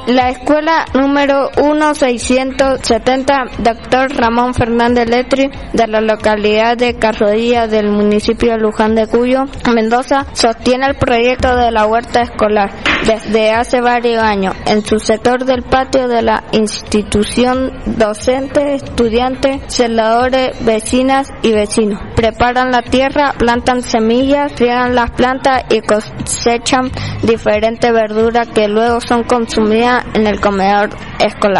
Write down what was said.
La escuela número 1670, Dr. Ramón Fernández Letri, de la localidad de Carrodilla del municipio de Luján de Cuyo, Mendoza, sostiene el proyecto de la huerta escolar desde hace varios años. En su sector del patio de la institución, docentes, estudiantes, celadores, vecinas y vecinos preparan la tierra, plantan semillas, riegan las plantas y cosechan diferentes verduras que luego son consumidas en el comedor escolar.